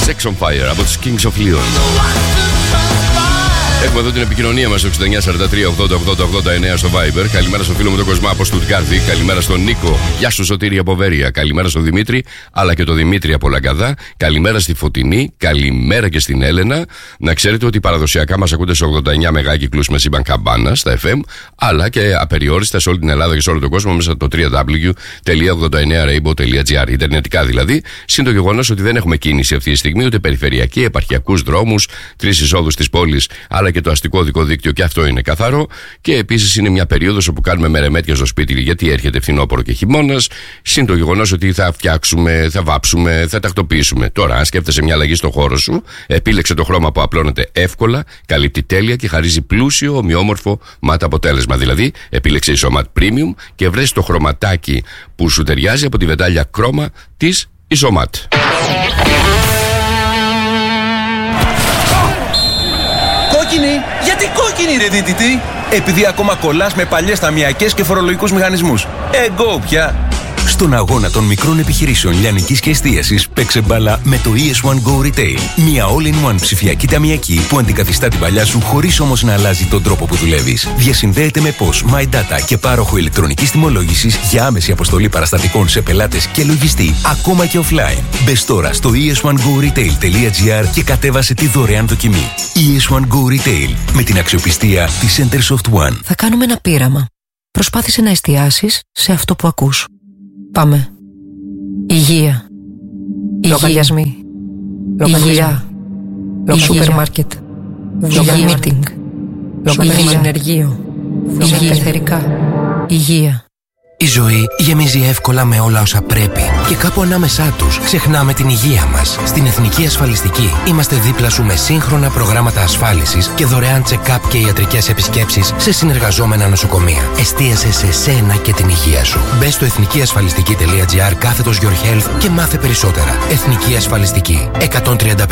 Sex on Fire από τους Kings of Leon. Έχουμε εδώ την επικοινωνία μας στο 6943-80-80-89 στο Viber. Καλημέρα στο φίλο μου τον Κοσμά από Στουτγκάρδη. Καλημέρα στον Νίκο. Γεια σου Σωτήρη από Βέρεια. Καλημέρα στον Δημήτρη, αλλά και τον Δημήτρη από Λαγκαδά. Καλημέρα στη Φωτεινή. Καλημέρα και στην Έλενα. Να ξέρετε ότι παραδοσιακά μας ακούτε σε 89 μεγάκυκλους με σύμπαν καμπάνα στα FM, αλλά και απεριόριστα σε όλη την Ελλάδα και σε όλο τον κόσμο μέσα από το www.89rainbow.gr. Ιντερνετικά δηλαδή. Συν το γεγονός ότι δεν έχουμε κίνηση αυτή τη στιγμή, ούτε περιφερειακή, επαρχιακούς δρόμους, 3 εισόδους της πόλης, αλλά και το αστικό οδικό δίκτυο, και αυτό είναι καθαρό. Και επίσης είναι μια περίοδος όπου κάνουμε μερεμέτια στο σπίτι, γιατί έρχεται φθινόπωρο και χειμώνας. Συν το γεγονός ότι θα φτιάξουμε, θα βάψουμε, θα τακτοποιήσουμε. Τώρα, αν σκέφτεσαι μια αλλαγή στο χώρο σου, επίλεξε το χρώμα που απλώνεται εύκολα, καλύπτει τέλεια και χαρίζει πλούσιο, ομοιόμορφο ματ αποτέλεσμα. Δηλαδή, επίλεξε Isomat Premium και βρες το χρωματάκι που σου ταιριάζει από τη βεντάλια κρόμα της Isomat. Κόκκινη! Γιατί κόκκινη ρε δίτητη? Επειδή ακόμα κολλάς με παλιές ταμιακές και φορολογικούς μηχανισμούς. Εγώ πια! Στον αγώνα των μικρών επιχειρήσεων λιανικής και εστίασης παίξε μπάλα με το ES1 Go Retail. Μια all-in-one ψηφιακή ταμιακή που αντικαθιστά την παλιά σου χωρίς όμως να αλλάζει τον τρόπο που δουλεύεις. Διασυνδέεται με POS, My Data και πάροχο ηλεκτρονικής τιμολόγησης για άμεση αποστολή παραστατικών σε πελάτες και λογιστή, ακόμα και offline. Μπες τώρα στο es1goretail.gr και κατέβασε τη δωρεάν δοκιμή. ES1 Go Retail με την αξιοπιστία της Centersoft One. Θα κάνουμε ένα πείραμα. Προσπάθησε να εστιάσεις σε αυτό που ακούς. Πάμε. Υγεία. Λογαριασμοί. Υγεία. Σούπερ μάρκετ. Υγεία meeting. Υγεία ενεργείο. Υγεία εθερικά. Υγεία. Η ζωή γεμίζει εύκολα με όλα όσα πρέπει και κάπου ανάμεσά τους ξεχνάμε την υγεία μας. Στην Εθνική Ασφαλιστική είμαστε δίπλα σου με σύγχρονα προγράμματα ασφάλισης και δωρεάν check-up και ιατρικές επισκέψεις σε συνεργαζόμενα νοσοκομεία. Εστίασε σε σένα και την υγεία σου. Μπες στο εθνικιασφαλιστική.gr /your health και μάθε περισσότερα. Εθνική Ασφαλιστική. 135